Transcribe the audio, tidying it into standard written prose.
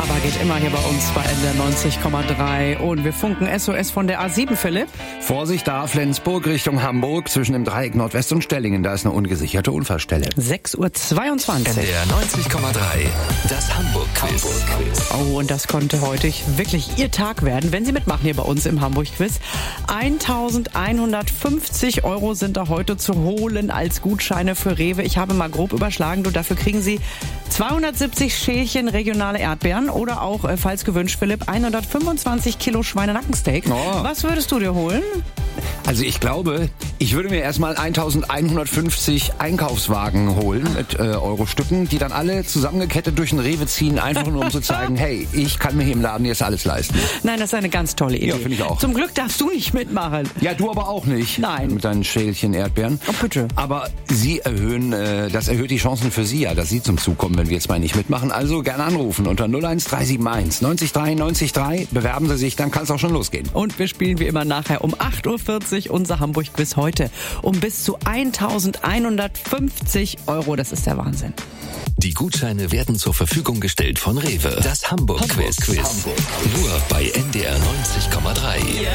Aber geht immer hier bei uns bei NDR 90,3. Und wir funken SOS von der A7, Philipp. Vorsicht da, Flensburg Richtung Hamburg, zwischen dem Dreieck Nordwest und Stellingen. Da ist eine ungesicherte Unfallstelle. 6:22 Uhr. NDR 90,3, das Hamburg-Quiz. Oh, und das konnte heute wirklich Ihr Tag werden, wenn Sie mitmachen hier bei uns im Hamburg-Quiz. 1.150 € sind da heute zu holen als Gutscheine für Rewe. Ich habe mal grob überschlagen, dafür kriegen Sie 270 Schälchen regionale Erdbeeren oder auch, falls gewünscht, Philipp, 125 Kilo Schweinenackensteak. Oh. Was würdest du dir holen? Also ich glaube, ich würde mir erstmal 1.150 Einkaufswagen holen mit Eurostücken, die dann alle zusammengekettet durch den Rewe ziehen, einfach nur um zu zeigen, hey, ich kann mir hier im Laden jetzt alles leisten. Nein, das ist eine ganz tolle Idee. Ja, finde ich auch. Zum Glück darfst du nicht mitmachen. Ja, du aber auch nicht. Nein. Mit deinen Schälchen Erdbeeren. Oh, bitte. Aber Sie erhöhen, das erhöht die Chancen für Sie ja, dass Sie zum Zug kommen, wenn wir jetzt mal nicht mitmachen. Also gerne anrufen unter 01371 90 3 90 3. Bewerben Sie sich, dann kann es auch schon losgehen. Und wir spielen wie immer nachher um 8:40 Uhr unser Hamburg-Quiz heute um bis zu 1.150 €. Das ist der Wahnsinn. Die Gutscheine werden zur Verfügung gestellt von Rewe. Das Hamburg-Quiz. Nur bei NDR 90,3.